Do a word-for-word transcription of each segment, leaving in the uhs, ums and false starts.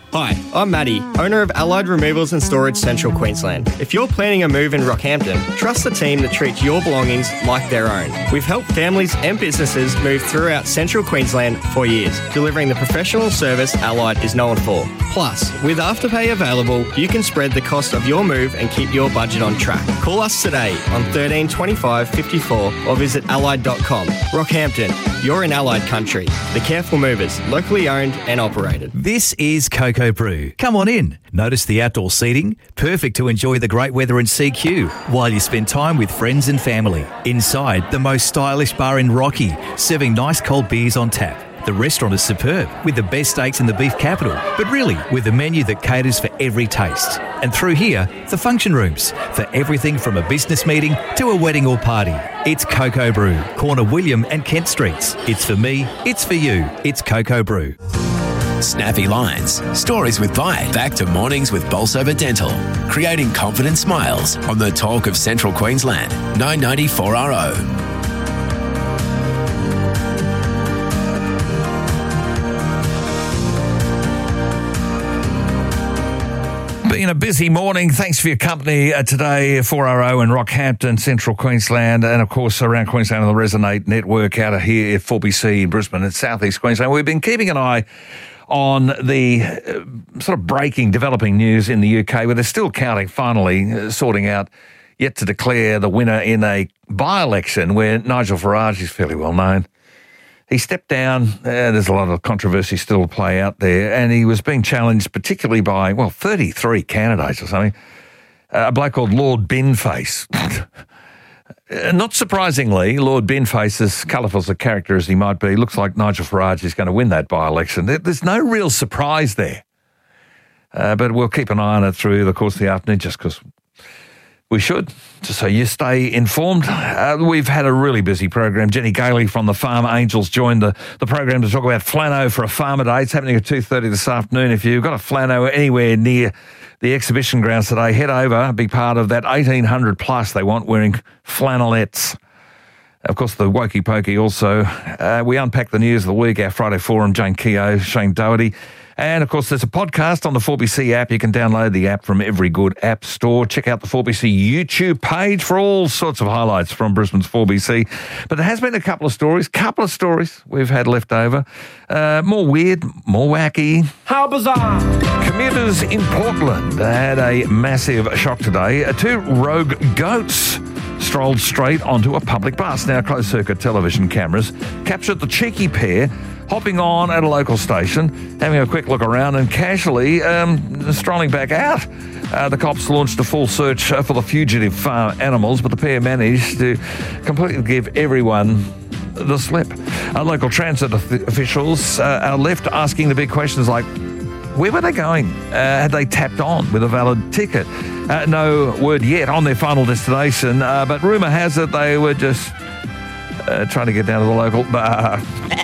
Hi, I'm Maddie, owner of Allied Removals and Storage Central Queensland. If you're planning a move in Rockhampton, trust the team that treats your belongings like their own. We've helped families and businesses move throughout Central Queensland for years, delivering the professional service Allied is known for. Plus, with Afterpay available, you can spread the cost of your move and keep your budget on track. Call us today on thirteen twenty-five fifty-four or visit allied dot com. Rockhampton, you're in Allied country. The Careful Movers, locally owned and operated. This is Coco Brew. Come on in. Notice the outdoor seating? Perfect to enjoy the great weather in C Q while you spend time with friends and family. Inside, the most stylish bar in Rocky, serving nice cold beers on tap. The restaurant is superb, with the best steaks in the beef capital, but really with a menu that caters for every taste. And through here, the function rooms, for everything from a business meeting to a wedding or party. It's Coco Brew, corner William and Kent Streets. It's for me, it's for you, it's Coco Brew. Snappy lines, stories with Vi, back to mornings with Bolsover Dental, creating confident smiles on the talk of Central Queensland, nine ninety-four R O. Been a busy morning. Thanks for your company uh, today, four R O in Rockhampton, Central Queensland, and of course around Queensland on the Resonate network out of here at four B C in Brisbane and South East Queensland. We've been keeping an eye on the uh, sort of breaking, developing news in the U K, where they're still counting, finally uh, sorting out, yet to declare the winner in a by-election where Nigel Farage is fairly well known. He stepped down. Uh, there's a lot of controversy still to play out there, and he was being challenged particularly by, well, thirty-three candidates or something. Uh, a bloke called Lord Binface. uh, not surprisingly, Lord Binface, as colourful as a character as he might be, looks like Nigel Farage is going to win that by-election. There, there's no real surprise there. Uh, but we'll keep an eye on it through the course of the afternoon, just because we should, just so you stay informed. Uh, we've had a really busy program. Jenny Gailey from the Farm Angels joined the, the program to talk about Flano for a Farmer Day. It's happening at two thirty this afternoon. If you've got a Flano anywhere near the exhibition grounds today, head over, be part of that eighteen hundred plus they want wearing flannelettes. Of course, the Wokey Pokey also. Uh, we unpack the news of the week, our Friday Forum, Jane Keogh, Shane Doherty. And, of course, there's a podcast on the four B C app. You can download the app from every good app store. Check out the four B C YouTube page for all sorts of highlights from Brisbane's four B C. But there has been a couple of stories, couple of stories we've had left over. Uh, more weird, more wacky. How bizarre. Commuters in Portland had a massive shock today. Uh, two rogue goats strolled straight onto a public bus. Now, closed-circuit television cameras captured the cheeky pair hopping on at a local station, having a quick look around and casually um, strolling back out. Uh, the cops launched a full search uh, for the fugitive farm animals, but the pair managed to completely give everyone the slip. Uh, local transit officials uh, are left asking the big questions like, where were they going? Uh, had they tapped on with a valid ticket? Uh, no word yet on their final destination, uh, but rumour has it they were just uh, trying to get down to the local bar.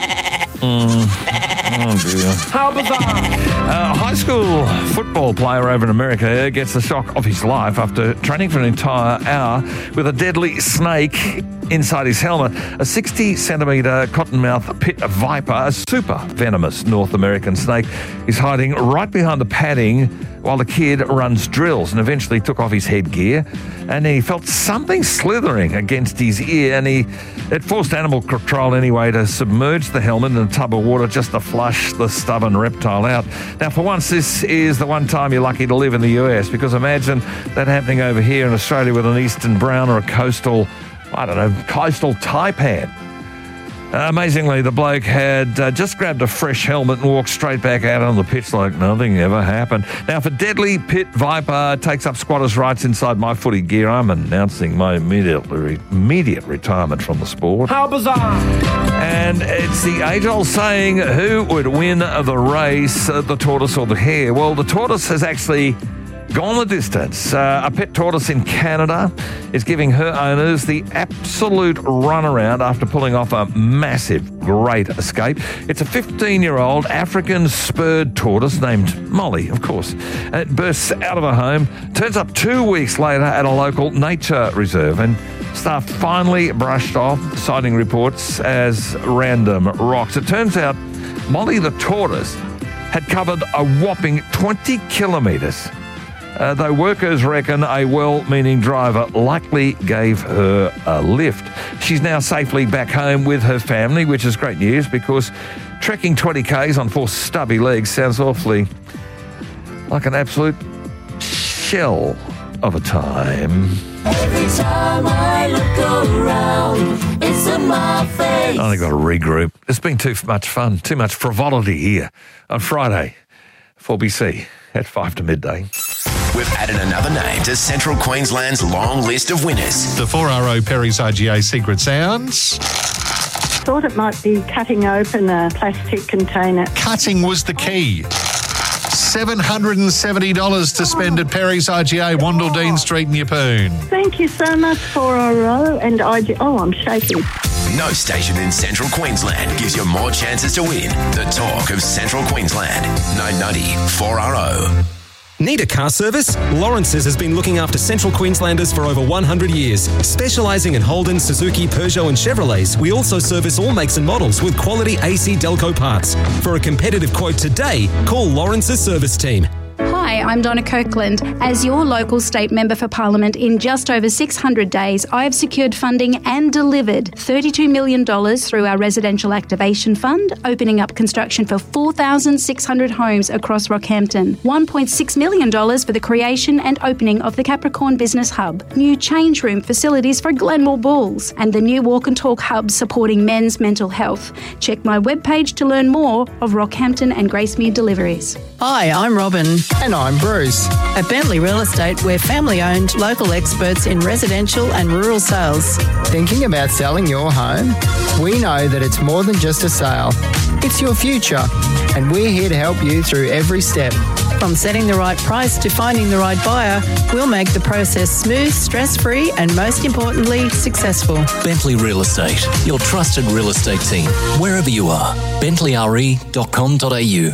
Mm. Oh dear. How bizarre. Uh, a high school football player over in America gets the shock of his life after training for an entire hour with a deadly snake inside his helmet. A sixty centimetre cottonmouth pit viper, a super venomous North American snake, is hiding right behind the padding while the kid runs drills, and eventually took off his headgear, and he felt something slithering against his ear, and he it forced animal control anyway to submerge the helmet in a tub of water just to flush the stubborn reptile out. Now, for once, this is the one time you're lucky to live in the U S, because imagine that happening over here in Australia with an eastern brown or a coastal, I don't know, coastal taipan. Uh, amazingly, the bloke had uh, just grabbed a fresh helmet and walked straight back out on the pitch like nothing ever happened. Now, if a deadly pit viper takes up squatters' rights inside my footy gear, I'm announcing my immediate, immediate retirement from the sport. How bizarre. And it's the age-old saying, who would win the race, uh, the tortoise or the hare? Well, the tortoise has actually gone the distance. Uh, a pet tortoise in Canada is giving her owners the absolute runaround after pulling off a massive, great escape. It's a fifteen-year-old African spurred tortoise named Molly, of course. It bursts out of her home, turns up two weeks later at a local nature reserve, and staff finally brushed off sighting reports as random rocks. It turns out Molly the tortoise had covered a whopping twenty kilometres. Uh, though workers reckon a well-meaning driver likely gave her a lift. She's now safely back home with her family, which is great news because trekking twenty kays on four stubby legs sounds awfully like an absolute shell of a time. Every time I look around, it's in my face. I only got to regroup. It's been too much fun, too much frivolity here on Friday, four B C at five to midday. We've added another name to Central Queensland's long list of winners. The four R O Perry's R G A Secret Sounds. Thought it might be cutting open a plastic container. Cutting was the key. seven hundred seventy dollars to spend at Perry's R G A, Wandle Street in Yeppoon. Thank you so much for a row and I do, oh, I'm shaking. No station in Central Queensland gives you more chances to win. The talk of Central Queensland. nine ninety four R O. Need a car service? Lawrence's has been looking after Central Queenslanders for over one hundred years. Specialising in Holden, Suzuki, Peugeot and Chevrolets, we also service all makes and models with quality A C Delco parts. For a competitive quote today, call Lawrence's service team. Hi, I'm Donna Kirkland. As your local state member for Parliament, in just over six hundred days, I have secured funding and delivered thirty-two million dollars through our Residential Activation Fund, opening up construction for four thousand six hundred homes across Rockhampton, one point six million dollars for the creation and opening of the Capricorn Business Hub, new change room facilities for Glenmore Bulls, and the new Walk and Talk Hub supporting men's mental health. Check my webpage to learn more of Rockhampton and Gracemere deliveries. Hi, I'm Robin. And I'm Bruce. At Bentley Real Estate, we're family-owned, local experts in residential and rural sales. Thinking about selling your home? We know that it's more than just a sale. It's your future, and we're here to help you through every step. From setting the right price to finding the right buyer, we'll make the process smooth, stress-free, and most importantly, successful. Bentley Real Estate, your trusted real estate team, wherever you are. bentley r e dot com dot a u.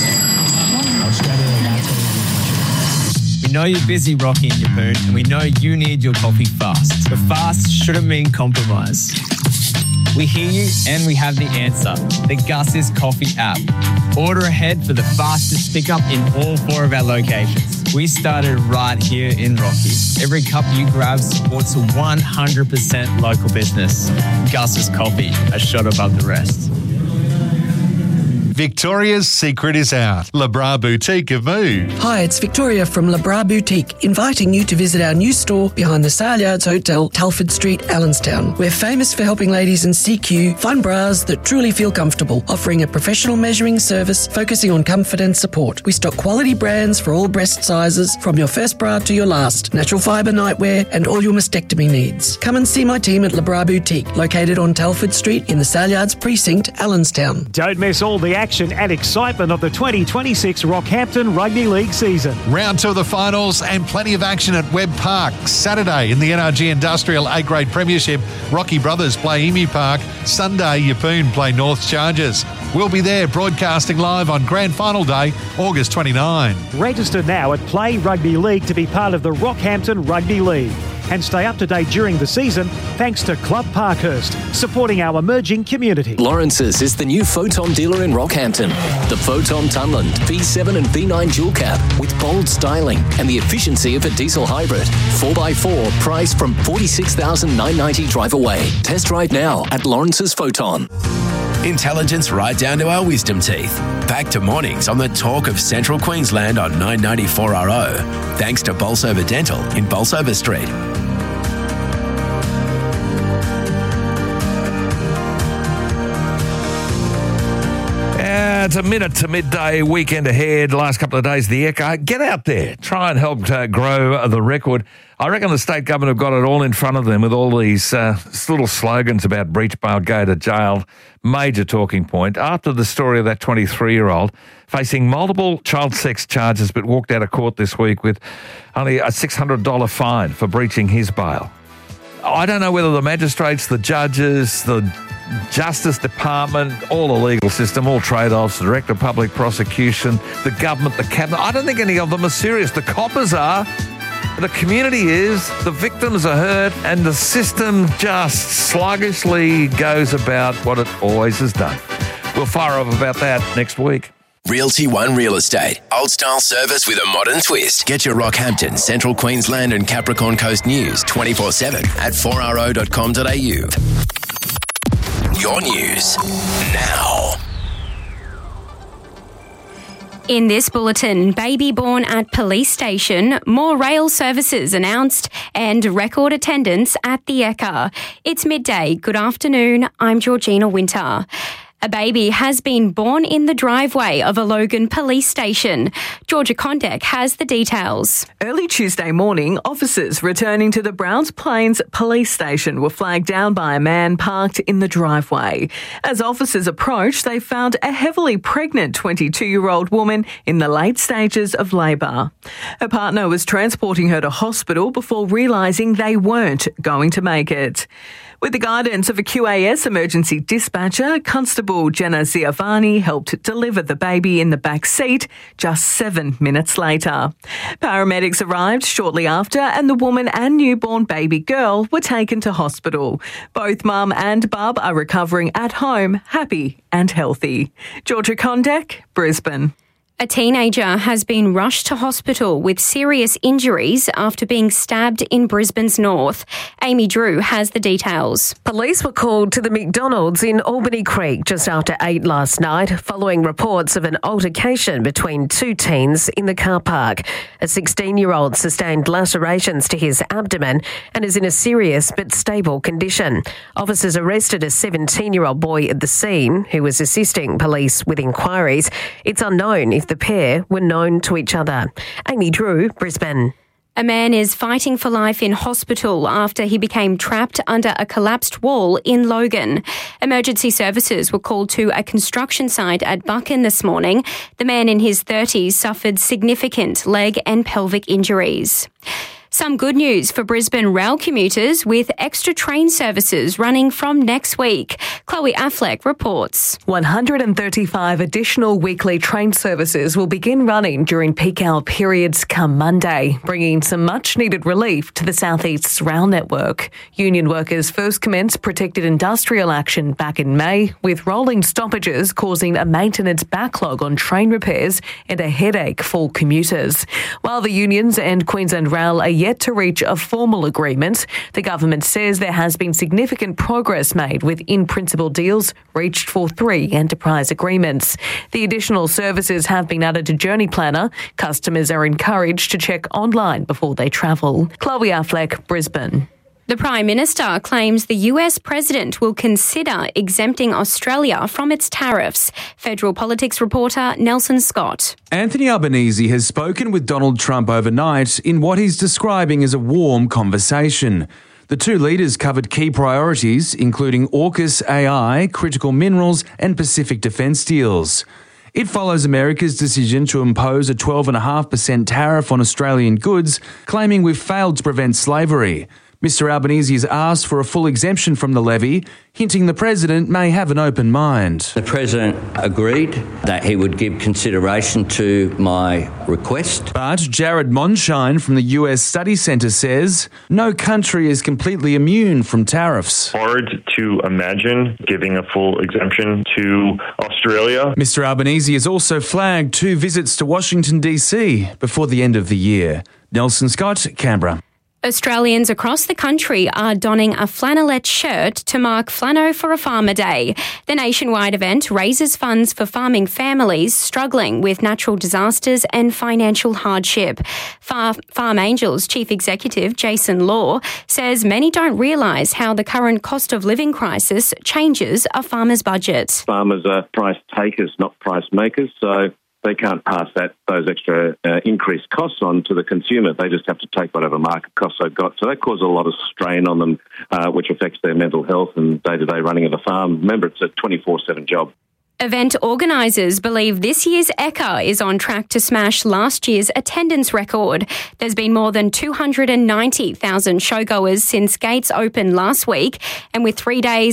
We know you're busy, Rocky and Yeppoon, and we know you need your coffee fast. But fast shouldn't mean compromise. We hear you and we have the answer. The Gus's Coffee app. Order ahead for the fastest pickup in all four of our locations. We started right here in Rocky. Every cup you grab supports a one hundred percent local business. Gus's Coffee, a shot above the rest. Victoria's secret is out. Le Bras Boutique have moved. Hi, it's Victoria from Le Bras Boutique, inviting you to visit our new store behind the Saleyards Hotel, Telford Street, Allenstown. We're famous for helping ladies in C Q find bras that truly feel comfortable, offering a professional measuring service focusing on comfort and support. We stock quality brands for all breast sizes, from your first bra to your last, natural fibre nightwear and all your mastectomy needs. Come and see my team at Le Bras Boutique, located on Telford Street in the Saleyards Precinct, Allenstown. Don't miss all the action and excitement of the twenty twenty-six Rockhampton Rugby League season. Round two of the finals and plenty of action at Webb Park. Saturday in the N R G Industrial A-Grade Premiership, Rocky Brothers play Emu Park. Sunday, Yeppoon play North Chargers. We'll be there broadcasting live on Grand Final Day, August twenty-ninth. Register now at Play Rugby League to be part of the Rockhampton Rugby League. And stay up to date during the season thanks to Club Parkhurst, supporting our emerging community. Lawrence's is the new Photon dealer in Rockhampton. The Photon Tunland V seven and V nine dual cab with bold styling and the efficiency of a diesel hybrid. four by four, priced from forty-six thousand nine hundred ninety dollars drive away. Test drive now at Lawrence's Photon. Intelligence right down to our wisdom teeth. Back to mornings on the talk of Central Queensland on nine ninety-four R O. Thanks to Bolsover Dental in Bolsover Street. It's a minute to midday, weekend ahead, last couple of days of the Echo. Get out there, try and help uh, grow the record. I reckon the state government have got it all in front of them with all these uh, little slogans about breach bail, go to jail. Major talking point. After the story of that twenty-three-year-old facing multiple child sex charges but walked out of court this week with only a six hundred dollars fine for breaching his bail. I don't know whether the magistrates, the judges, the Justice Department, all the legal system, all trade-offs, the Director of Public Prosecution, the government, the cabinet, I don't think any of them are serious. The coppers are, the community is, the victims are hurt, and the system just sluggishly goes about what it always has done. We'll fire up about that next week. Realty One Real Estate. Old style service with a modern twist. Get your Rockhampton, Central Queensland and Capricorn Coast news twenty-four seven at four r o dot com dot a u. Your news now. In this bulletin, baby born at police station, more rail services announced, and record attendance at the Ekka. It's midday. Good afternoon. I'm Georgina Winter. A baby has been born in the driveway of a Logan police station. Georgia Condek has the details. Early Tuesday morning, officers returning to the Browns Plains police station were flagged down by a man parked in the driveway. As officers approached, they found a heavily pregnant twenty-two-year-old woman in the late stages of labour. Her partner was transporting her to hospital before realising they weren't going to make it. With the guidance of a Q A S emergency dispatcher, Constable Jenna Ziavani helped deliver the baby in the back seat just seven minutes later. Paramedics arrived shortly after and the woman and newborn baby girl were taken to hospital. Both mum and bub are recovering at home, happy and healthy. Georgia Condek, Brisbane. A teenager has been rushed to hospital with serious injuries after being stabbed in Brisbane's north. Amy Drew has the details. Police were called to the McDonald's in Albany Creek just after eight last night, following reports of an altercation between two teens in the car park. A sixteen-year-old sustained lacerations to his abdomen and is in a serious but stable condition. Officers arrested a seventeen-year-old boy at the scene who was assisting police with inquiries. It's unknown if the pair were known to each other. Amy Drew, Brisbane. A man is fighting for life in hospital after he became trapped under a collapsed wall in Logan. Emergency services were called to a construction site at Buchan this morning. The man in his thirties suffered significant leg and pelvic injuries. Some good news for Brisbane rail commuters with extra train services running from next week. Chloe Affleck reports. one hundred thirty-five additional weekly train services will begin running during peak hour periods come Monday, bringing some much-needed relief to the South East's rail network. Union workers first commenced protected industrial action back in May, with rolling stoppages causing a maintenance backlog on train repairs and a headache for commuters. While the unions and Queensland Rail are yet to reach a formal agreement, the government says there has been significant progress made with in-principle deals reached for three enterprise agreements. The additional services have been added to Journey Planner. Customers are encouraged to check online before they travel. Chloe Affleck, Brisbane. The Prime Minister claims the U S President will consider exempting Australia from its tariffs. Federal politics reporter Nelson Scott. Anthony Albanese has spoken with Donald Trump overnight in what he's describing as a warm conversation. The two leaders covered key priorities, including AUKUS A I, critical minerals and Pacific defence deals. It follows America's decision to impose a twelve point five percent tariff on Australian goods, claiming we've failed to prevent slavery. Mister Albanese has asked for a full exemption from the levy, hinting the President may have an open mind. The President agreed that he would give consideration to my request. But Jared Monshine from the U S Study Centre says no country is completely immune from tariffs. Hard to imagine giving a full exemption to Australia. Mister Albanese has also flagged two visits to Washington, D C before the end of the year. Nelson Scott, Canberra. Australians across the country are donning a flannelette shirt to mark Flano for a Farmer Day. The nationwide event raises funds for farming families struggling with natural disasters and financial hardship. Far- Farm Angels Chief Executive Jason Law says many don't realise how the current cost of living crisis changes a farmer's budget. Farmers are price takers, not price makers, so they can't pass that those extra uh, increased costs on to the consumer. They just have to take whatever market costs they've got. So that causes a lot of strain on them, uh, which affects their mental health and day-to-day running of the farm. Remember, it's a twenty-four seven job. Event organisers believe this year's Ekka is on track to smash last year's attendance record. There's been more than two hundred ninety thousand showgoers since gates opened last week, and with three days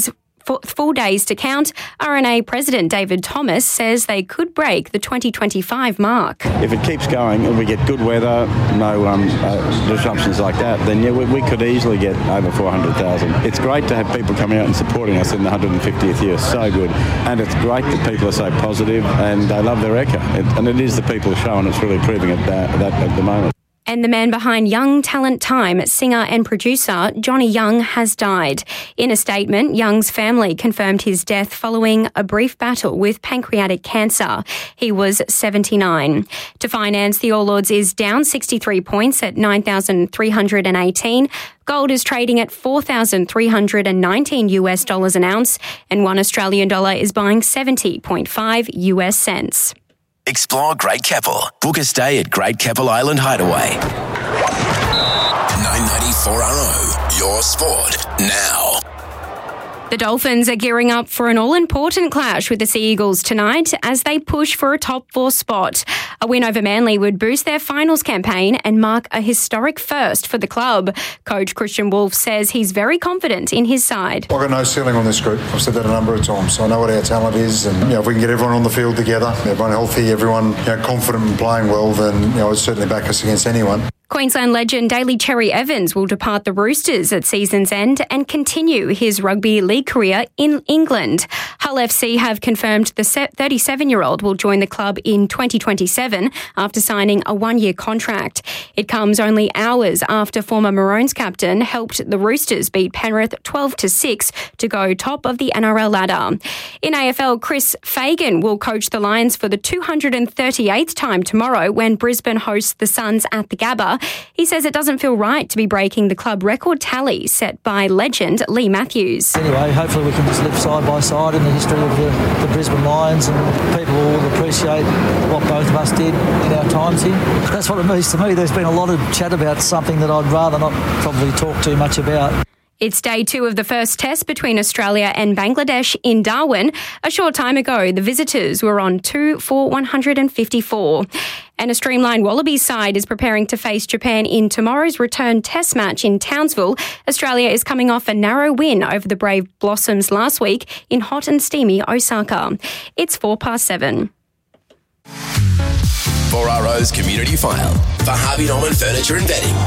full days to count, R N A President David Thomas says they could break the twenty twenty-five mark. If it keeps going and we get good weather, no um, uh, disruptions like that, then yeah, we, we could easily get over four hundred thousand. It's great to have people coming out and supporting us in the one hundred fiftieth year. So good. And it's great that people are so positive and they love their Ekka. It, and it is the people showing it's really proving it that, that at the moment. And the man behind Young Talent Time, singer and producer Johnny Young, has died. In a statement, Young's family confirmed his death following a brief battle with pancreatic cancer. He was seventy-nine. To finance, the All Ords is down sixty-three points at nine thousand three hundred eighteen. Gold is trading at four thousand three hundred nineteen US dollars an ounce, and one Australian dollar is buying seventy point five US cents. Explore Great Keppel. Book a stay at Great Keppel Island Hideaway. nine ninety-four R O, your sport now. The Dolphins are gearing up for an all-important clash with the Sea Eagles tonight as they push for a top four spot. A win over Manly would boost their finals campaign and mark a historic first for the club. Coach Christian Wolf says he's very confident in his side. I've got no ceiling on this group. I've said that a number of times. I know what our talent is, and you know, if we can get everyone on the field together, everyone healthy, everyone you know, confident and playing well, then you know, I'd certainly back us against anyone. Queensland legend Daly Cherry Evans will depart the Roosters at season's end and continue his rugby league career in England. Hull F C have confirmed the thirty-seven-year-old will join the club in twenty twenty-seven after signing a one-year contract. It comes only hours after former Maroons captain helped the Roosters beat Penrith twelve to six to go top of the N R L ladder. In A F L, Chris Fagan will coach the Lions for the two hundred thirty-eighth time tomorrow when Brisbane hosts the Suns at the Gabba. He says it doesn't feel right to be breaking the club record tally set by legend Lee Matthews. Anyway, hopefully we can just live side by side in the history of the, the Brisbane Lions, and people will appreciate what both of us did in our times here. That's what it means to me. There's been a lot of chat about something that I'd rather not probably talk too much about. It's day two of the first test between Australia and Bangladesh in Darwin. A short time ago, the visitors were on two for one hundred fifty-four. And a streamlined Wallabies side is preparing to face Japan in tomorrow's return test match in Townsville. Australia is coming off a narrow win over the Brave Blossoms last week in hot and steamy Osaka. It's four past seven. four R O's Community File for Harvey Norman Furniture and Bedding.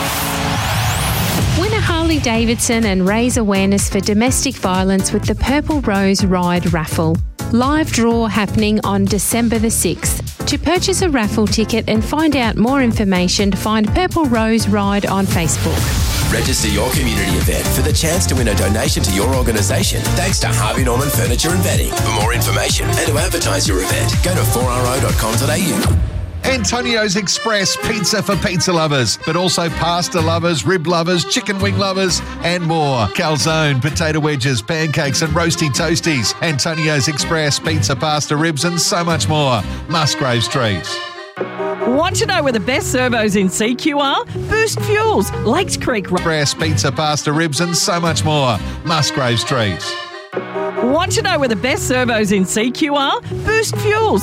Win a Harley Davidson and raise awareness for domestic violence with the Purple Rose Ride raffle. Live draw happening on December the sixth. To purchase a raffle ticket and find out more information, find Purple Rose Ride on Facebook. Register your community event for the chance to win a donation to your organisation thanks to Harvey Norman Furniture and Bedding. For more information and to advertise your event, go to four r o dot com dot a u. Antonio's Express pizza for pizza lovers, but also pasta lovers, rib lovers, chicken wing lovers, and more. Calzone, potato wedges, pancakes, and roasty toasties. Antonio's Express pizza, pasta, ribs, and so much more. Musgrave Street. Want to know where the best servos in C Q are? Boost Fuels, Lakes Creek. Express pizza, pasta, ribs, and so much more. Musgrave Street. Want to know where the best servos in C Q are? Boost Fuels,